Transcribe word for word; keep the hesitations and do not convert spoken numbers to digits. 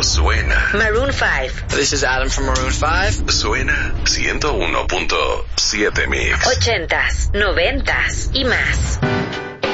Suena. Maroon five. This is Adam from Maroon five. Suena ciento uno punto siete Mix. Ochentas, noventas y más.